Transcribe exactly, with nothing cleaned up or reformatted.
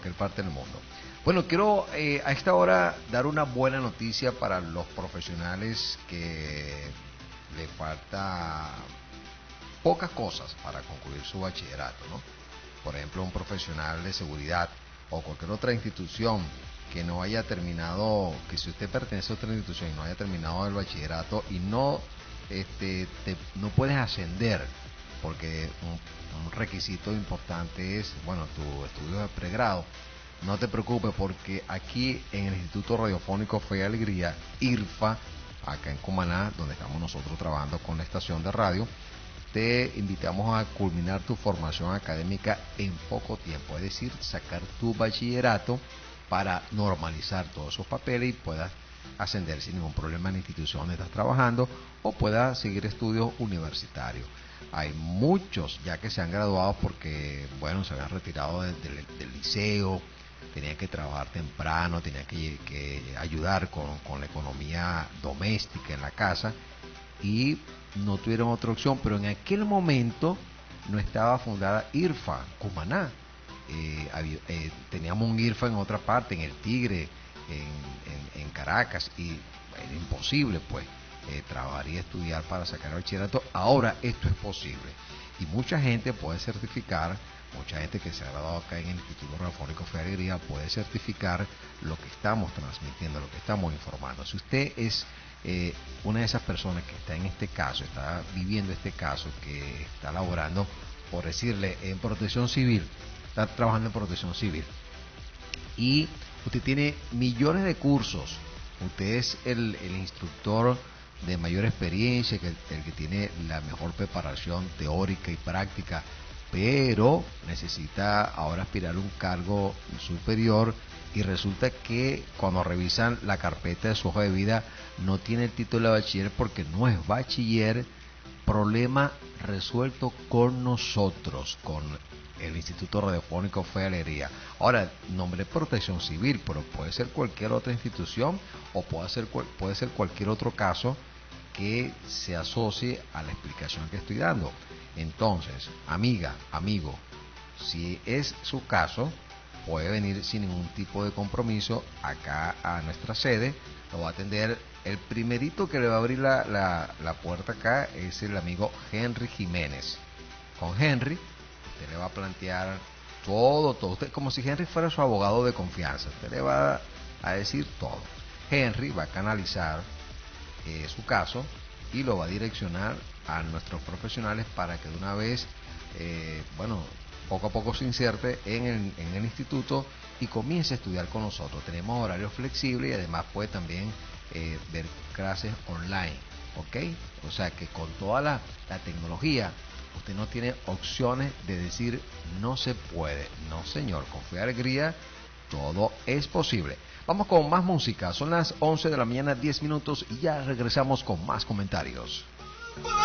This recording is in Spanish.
cualquier parte del mundo. Bueno, quiero eh, a esta hora dar una buena noticia para los profesionales que le falta pocas cosas para concluir su bachillerato, ¿no? Por ejemplo, un profesional de seguridad o cualquier otra institución que no haya terminado, que si usted pertenece a otra institución y no haya terminado el bachillerato y no este, te, no puedes ascender, porque un, un requisito importante es, bueno, tu estudio de pregrado. No te preocupes, porque aquí en el Instituto Radiofónico Fe y Alegría, IRFA, acá en Cumaná, donde estamos nosotros trabajando con la estación de radio, te invitamos a culminar tu formación académica en poco tiempo, es decir, sacar tu bachillerato para normalizar todos esos papeles y puedas ascender sin ningún problema en la institución donde estás trabajando o puedas seguir estudios universitarios. Hay muchos ya que se han graduado porque, bueno, se habían retirado de, de, del liceo, tenían que trabajar temprano, tenían que, que ayudar con, con la economía doméstica en la casa y no tuvieron otra opción, pero en aquel momento no estaba fundada IRFA, Cumaná. Eh, había, eh, teníamos un IRFA en otra parte, en el Tigre, en, en, en Caracas, y era imposible pues eh, trabajar y estudiar para sacar el bachillerato. Ahora esto es posible y mucha gente puede certificar, mucha gente que se ha graduado acá en el Instituto Radiofónico Fe y Alegría puede certificar lo que estamos transmitiendo, lo que estamos informando. Si usted es eh, una de esas personas que está en este caso, está viviendo este caso, que está laborando, por decirle, en protección civil, está trabajando en protección civil y usted tiene millones de cursos, usted es el, el instructor de mayor experiencia, que el, el que tiene la mejor preparación teórica y práctica, pero necesita ahora aspirar a un cargo superior y resulta que cuando revisan la carpeta de su hoja de vida no tiene el título de bachiller porque no es bachiller. Problema resuelto con nosotros, con el Instituto Radiofónico Fe y Alegría. Ahora, nombre Protección Civil, pero puede ser cualquier otra institución o puede ser, puede ser cualquier otro caso que se asocie a la explicación que estoy dando. Entonces, amiga, amigo, si es su caso, puede venir sin ningún tipo de compromiso acá a nuestra sede. Lo va a atender el primerito que le va a abrir la, la, la puerta acá, es el amigo Henry Jiménez. Con Henry usted le va a plantear todo, todo, usted, como si Henry fuera su abogado de confianza, usted le va a decir todo. Henry va a canalizar eh, su caso y lo va a direccionar a nuestros profesionales para que de una vez, eh, bueno, poco a poco se inserte en el, en el instituto y comience a estudiar con nosotros. Tenemos horarios flexibles y además puede también eh, ver clases online, ¿ok? O sea que con toda la, la tecnología usted no tiene opciones de decir no se puede. No, señor, con Fe y Alegría todo es posible. Vamos con más música, son las once de la mañana, diez minutos y ya regresamos con más comentarios.